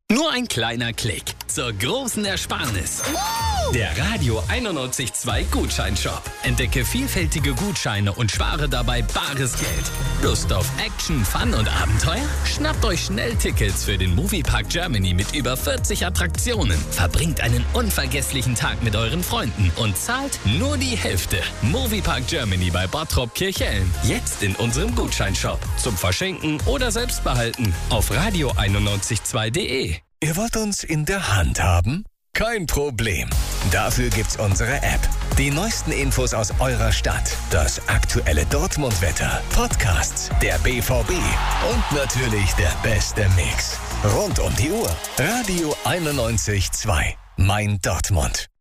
Nur ein kleiner Klick zur großen Ersparnis. Der Radio 91.2 Gutscheinshop. Entdecke vielfältige Gutscheine und spare dabei bares Geld. Lust auf Action, Fun und Abenteuer? Schnappt euch schnell Tickets für den Moviepark Germany mit über 40 Attraktionen. Verbringt einen unvergesslichen Tag mit euren Freunden und zahlt nur die Hälfte. Moviepark Germany bei Bottrop Kirchhellen. Jetzt in unserem Gutscheinshop. Zum Verschenken oder selbst behalten auf radio992.de. Ihr wollt uns in der Hand haben? Kein Problem. Dafür gibt's unsere App. Die neuesten Infos aus eurer Stadt, das aktuelle Dortmund-Wetter, Podcasts, der BVB und natürlich der beste Mix. Rund um die Uhr. Radio 91.2. Mein Dortmund.